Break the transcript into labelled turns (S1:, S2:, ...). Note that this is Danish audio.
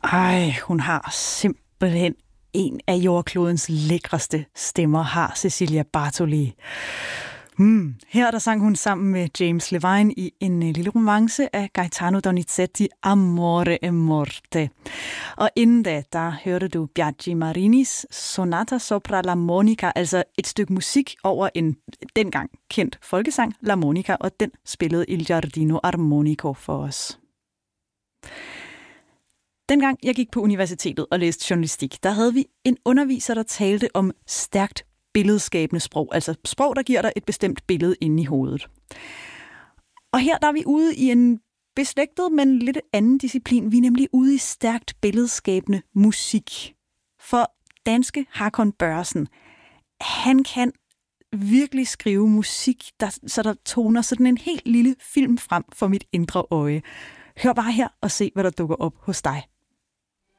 S1: Ej, hun har simpelthen en af jordklodens lækreste stemmer, har Cecilia Bartoli. Her der sang hun sammen med James Levine i en lille romance af Gaetano Donizetti, Amore e Morte. Og inden da, der hørte du Biagio Marinis Sonata sopra l'armonica, altså et stykke musik over en dengang kendt folkesang, l'armonica, og den spillede Il Giardino Armonico for os. Dengang jeg gik på universitetet og læste journalistik, der havde vi en underviser, der talte om stærkt billedskabende sprog, altså sprog, der giver dig et bestemt billede inde i hovedet. Og her der er vi ude i en beslægtet, men lidt anden disciplin. Vi er nemlig ude i stærkt billedskabende musik. For danske Hakon Børresen, han kan virkelig skrive musik, så der toner sådan en helt lille film frem for mit indre øje. Hør bare her og se, hvad der dukker op hos dig.